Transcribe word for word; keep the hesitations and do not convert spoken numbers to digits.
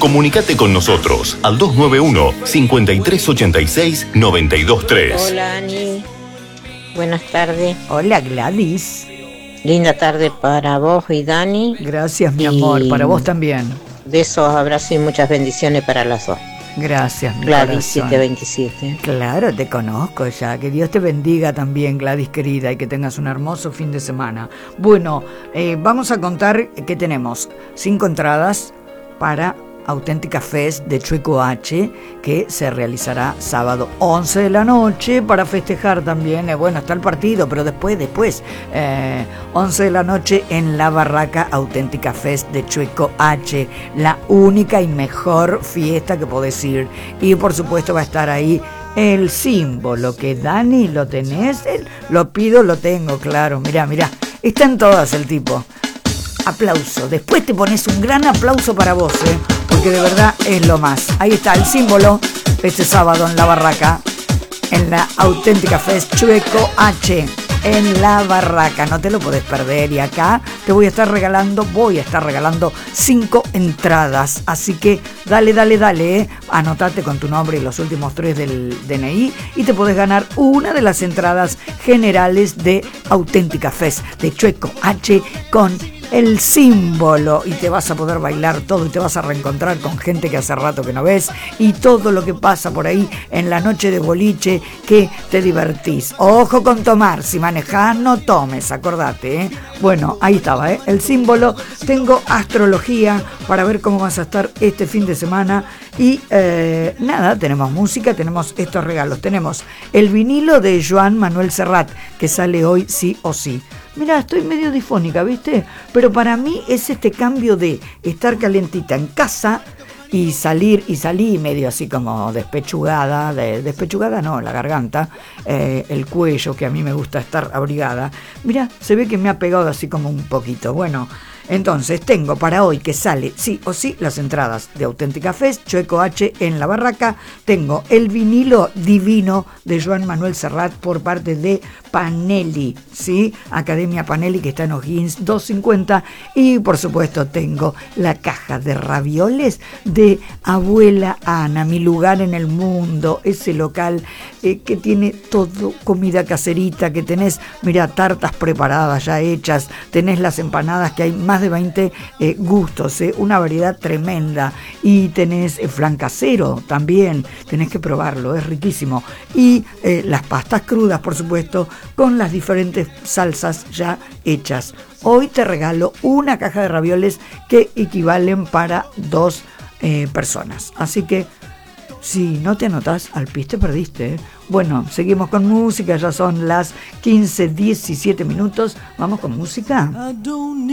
Comunicate con nosotros al dos nueve uno, cinco tres ocho seis, nueve dos tres. Hola, Ani. Buenas tardes. Hola, Gladys. Linda tarde para vos y Dani. Gracias, mi y amor. Para vos también. Besos, abrazos y muchas bendiciones para las dos. Gracias, mi Gladys corazón. siete veintisiete. Claro, te conozco ya. Que Dios te bendiga también, Gladys querida, y que tengas un hermoso fin de semana. Bueno, eh, vamos a contar que tenemos cinco entradas para Auténtica Fest de Chueco H, que se realizará sábado once de la noche para festejar también. Eh, bueno, está el partido, pero después, después, eh, once de la noche en la barraca Auténtica Fest de Chueco H, la única y mejor fiesta que podés ir. Y por supuesto va a estar ahí el símbolo, que Dani, ¿lo tenés? Lo pido, lo tengo, claro. Mirá, mirá, está en todas el tipo. Aplauso, después te pones un gran aplauso para vos, ¿eh? Porque de verdad es lo más. Ahí está el símbolo este sábado en la barraca, en la Auténtica Fest Chueco H, en la barraca, no te lo podés perder. Y acá te voy a estar regalando, voy a estar regalando cinco entradas, así que dale, dale, dale, ¿eh? Anotate con tu nombre y los últimos tres del D N I y te podés ganar una de las entradas generales de Auténtica Fest de Chueco H con el símbolo, y te vas a poder bailar todo y te vas a reencontrar con gente que hace rato que no ves y todo lo que pasa por ahí en la noche de boliche, que te divertís. Ojo con tomar, si manejás no tomes, acordate, ¿eh? Bueno, ahí estaba, ¿eh? El símbolo. Tengo astrología para ver cómo vas a estar este fin de semana y eh, nada, tenemos música, tenemos estos regalos, tenemos el vinilo de Joan Manuel Serrat que sale hoy sí o sí. Mirá, estoy medio difónica, ¿viste? Pero para mí es este cambio de estar calentita en casa y salir, y salí medio así como despechugada, de, despechugada no, la garganta, eh, el cuello, que a mí me gusta estar abrigada. Mirá, se ve que me ha pegado así como un poquito. Bueno, entonces tengo para hoy que sale sí o sí las entradas de Auténtica Fest, Chueco H en la barraca. Tengo el vinilo divino de Joan Manuel Serrat por parte de Panelli, ¿sí? Academia Panelli, que está en O'Higgins doscientos cincuenta. Y por supuesto tengo la caja de ravioles de Abuela Ana, mi lugar en el mundo, ese local eh, que tiene todo comida caserita, que tenés, mira, tartas preparadas ya hechas, tenés las empanadas, que hay más de veinte eh, gustos, eh, una variedad tremenda, y tenés eh, flan casero también, tenés que probarlo, es riquísimo, y eh, las pastas crudas, por supuesto, con las diferentes salsas ya hechas. Hoy te regalo una caja de ravioles que equivalen para dos eh, personas, así que si no te anotás al pis te perdiste, ¿eh? Bueno, seguimos con música, ya son las quince diecisiete minutos, vamos con música.